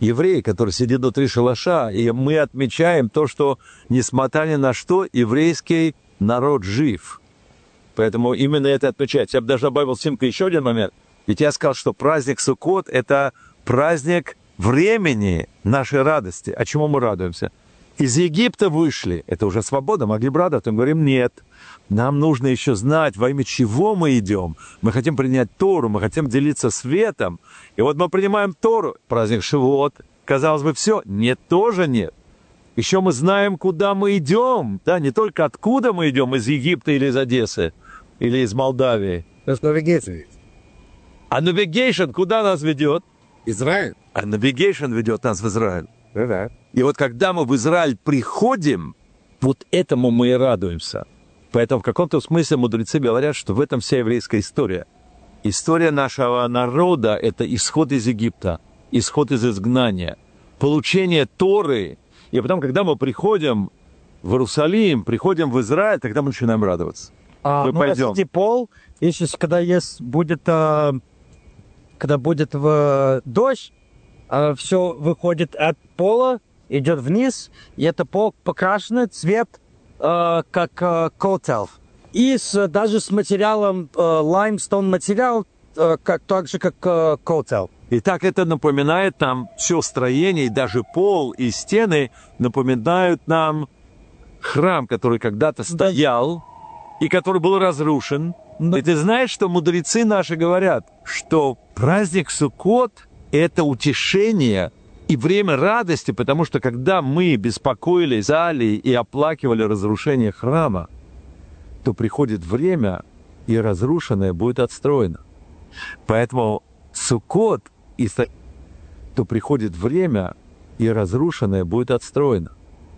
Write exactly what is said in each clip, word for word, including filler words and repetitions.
еврей, который сидит внутри шалаша, и мы отмечаем то, что, несмотря ни на что, еврейский народ жив. Поэтому именно это отмечается. Я бы даже добавил, Симка, еще один момент. Ведь я сказал, что праздник Суккот – это праздник времени нашей радости. А чему мы радуемся? Из Египта вышли. Это уже свобода, могли бы радоваться. Мы говорим, нет. Нам нужно еще знать, во имя чего мы идем. Мы хотим принять Тору, мы хотим делиться светом. И вот мы принимаем Тору. Праздник Шивот. Казалось бы, все. Нет, тоже нет. Еще мы знаем, куда мы идем. Да, не только откуда мы идем, из Египта или из Одессы, или из Молдавии. А навигейшн куда нас ведет? Израиль. А навигейшн ведет нас в Израиль. Да-да. И вот когда мы в Израиль приходим, вот этому мы и радуемся. Поэтому в каком-то смысле мудрецы говорят, что в этом вся еврейская история. История нашего народа – это исход из Египта, исход из изгнания, получение Торы. И потом, когда мы приходим в Иерусалим, приходим в Израиль, тогда мы начинаем радоваться. А, мы ну, пойдем. если пол, если когда есть, будет, а, когда будет в, дождь, а, все выходит от пола, идет вниз, и это пол покрашенный цвет, а, как а, котел. И с, даже с материалом, а, лаймстон материал, а, как, так же, как а, котел. И так это напоминает нам все строение, и даже пол, и стены напоминают нам храм, который когда-то стоял, и который был разрушен. Да. И ты знаешь, что мудрецы наши говорят, что праздник Суккот – это утешение и время радости, потому что когда мы беспокоились за Али и оплакивали разрушение храма, то приходит время, и разрушенное будет отстроено. Поэтому Суккот, и то приходит время, и разрушенное будет отстроено.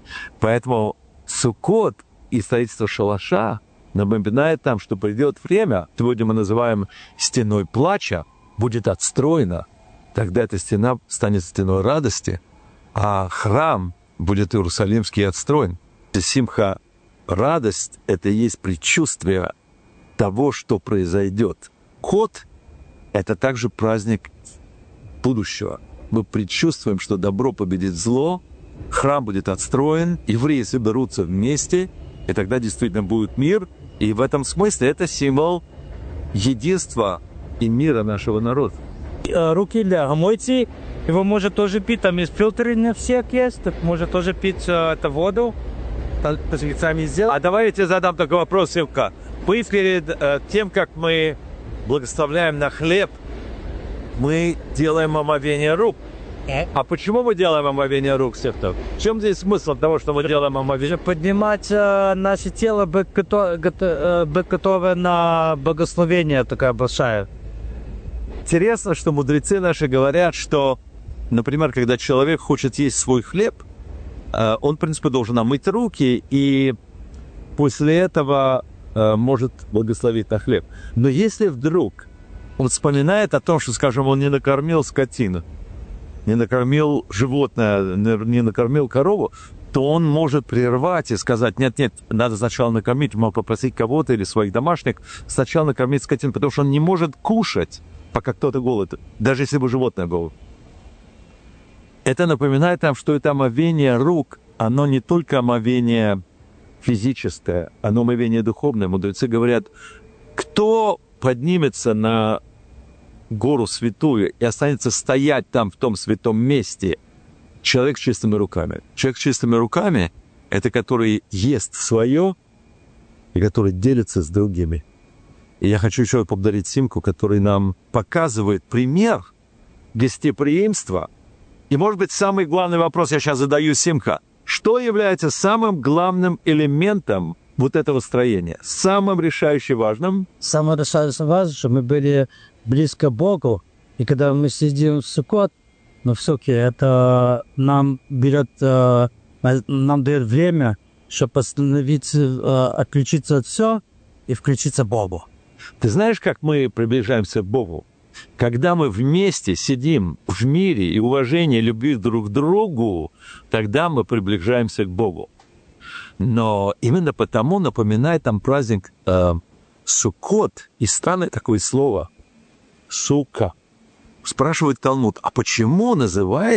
Поэтому Суккот и строительство шалаша напоминает нам, что придет время, сегодня мы называем стеной плача, будет отстроена. Тогда эта стена станет стеной радости, а храм будет иерусалимский отстроен. Симха, радость – это и есть предчувствие того, что произойдет. Кот – это также праздник будущего. Мы предчувствуем, что добро победит зло, храм будет отстроен, евреи соберутся вместе, и тогда действительно будет мир. И в этом смысле это символ единства и мира нашего народа. Руки для мойте, его может тоже пить, там есть фильтры на всех есть, может тоже пить это воду, сами сделать. А давай я тебе задам такой вопрос, Симка. Мы перед э, тем, как мы благословляем на хлеб, мы делаем омовение рук. А почему мы делаем омовение рук, Сефтов? В чем здесь смысл того, что мы делаем омовение? Поднимать э, наше тело, быть готовы, э, быть готовы на благословение такая большая. Интересно, что мудрецы наши говорят, что, например, когда человек хочет есть свой хлеб, э, он, в принципе, должен омыть руки и после этого э, может благословить на хлеб. Но если вдруг он вспоминает о том, что, скажем, он не накормил скотину, не накормил животное, не накормил корову, то он может прервать и сказать, нет-нет, надо сначала накормить, мог попросить кого-то или своих домашних сначала накормить скотину, потому что он не может кушать, пока кто-то голоден, даже если бы животное голодно. Это напоминает нам, что это омовение рук, оно не только омовение физическое, оно омовение духовное. Мудрецы говорят, кто поднимется на гору святую и останется стоять там, в том святом месте, человек с чистыми руками. Человек с чистыми руками – это который ест свое и который делится с другими. И я хочу еще поблагодарить Симку, который нам показывает пример гостеприимства. И, может быть, самый главный вопрос я сейчас задаю, Симка. Что является самым главным элементом вот этого строения? Самым решающим важным? Самое решающее важно, что мы были близко к Богу. И когда мы сидим в Суккот, но все-таки это нам берет, нам дает время, чтобы остановиться, отключиться от всего и включиться к Богу. Ты знаешь, как мы приближаемся к Богу? Когда мы вместе сидим в мире и уважении, любви друг к другу, тогда мы приближаемся к Богу. Но именно потому напоминает нам праздник э, Суккот, и странное такое слово – сука. Спрашивает Талмуд, а почему называет